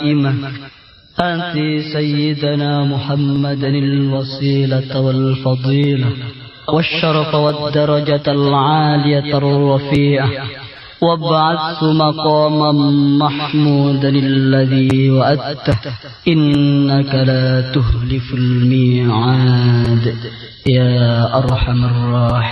الدائمة آت سيدنا محمدا الوسيلة والفضيلة والشرف والدرجة العالية الرفيعة وابعثه مقاما محمودا الذي وعدته إنك لا تخلف الميعاد يا أرحم الراحمين.